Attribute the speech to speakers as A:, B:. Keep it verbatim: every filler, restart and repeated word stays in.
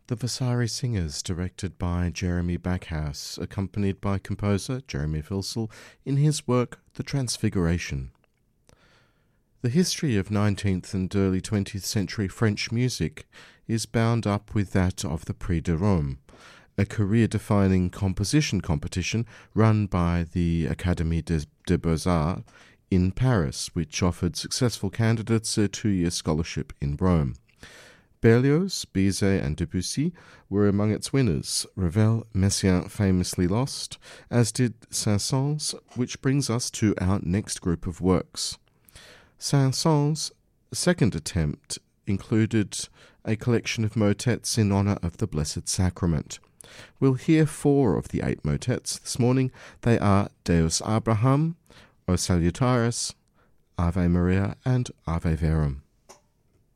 A: The Vasari Singers, directed by Jeremy Backhouse, accompanied by composer Jeremy Filsell in his work The Transfiguration. The history of nineteenth and early twentieth century French music is bound up with that of the Prix de Rome, a career-defining composition competition run by the Académie des, des Beaux-Arts in Paris, which offered successful candidates a two-year scholarship in Rome. Berlioz, Bizet and Debussy were among its winners. Ravel, Messiaen famously lost, as did Saint-Saëns, which brings us to our next group of works. Saint-Saëns' second attempt included a collection of motets in honour of the Blessed Sacrament. We'll hear four of the eight motets this morning. They are Deus Abraham, O Salutaris, Ave Maria and Ave Verum.